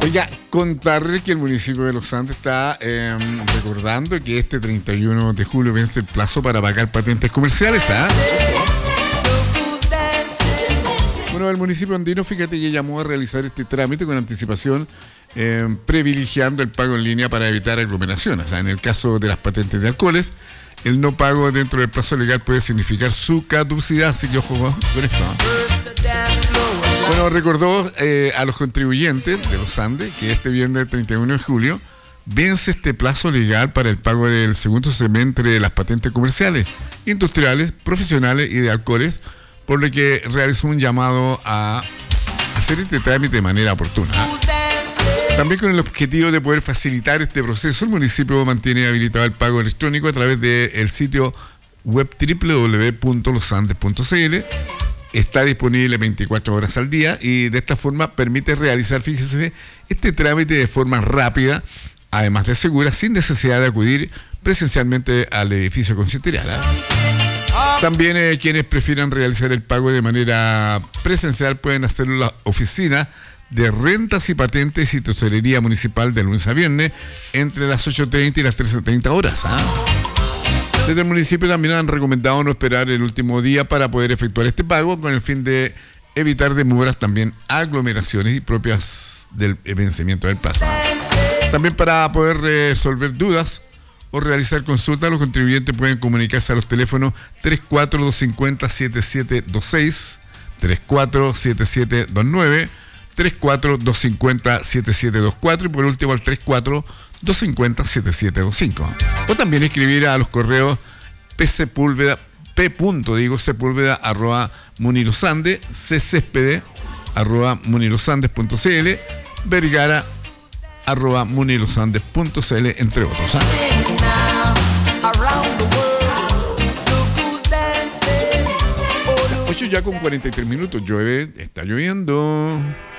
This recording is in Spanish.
Oiga, contarle que el municipio de Los Andes está recordando que este 31 de julio vence el plazo para pagar patentes comerciales. Bueno, el municipio andino, fíjate que llamó a realizar este trámite con anticipación, privilegiando el pago en línea para evitar aglomeraciones. En el caso de las patentes de alcoholes, el no pago dentro del plazo legal puede significar su caducidad, así que ojo con esto. Bueno, recordó a los contribuyentes de Los Andes que este viernes 31 de julio vence este plazo legal para el pago del segundo semestre de las patentes comerciales, industriales, profesionales y de alcoholes, por lo que realizó un llamado a hacer este trámite de manera oportuna. También con el objetivo de poder facilitar este proceso, el municipio mantiene habilitado el pago electrónico a través del sitio web www.losandes.cl. Está disponible 24 horas al día y de esta forma permite realizar, fíjese, este trámite de forma rápida, además de segura, sin necesidad de acudir presencialmente al edificio consistorial. También quienes prefieran realizar el pago de manera presencial pueden hacerlo en la oficina de rentas y patentes y tesorería municipal de lunes a viernes entre las 8:30 y las 13:30 horas. Desde el municipio también han recomendado no esperar el último día para poder efectuar este pago, con el fin de evitar demoras, también aglomeraciones y propias del vencimiento del plazo. También para poder resolver dudas o realizar consultas, los contribuyentes pueden comunicarse a los teléfonos 34-250-7726, 34-7729, 34-250-7724 y por último al 34-250-7725. O también escribir a los correos p.sepúlveda@munilosandes, ccspd@munilosandes.cl, vergara@munilosandes.cl, entre otros. 8 ya con 43 minutos, llueve, está lloviendo.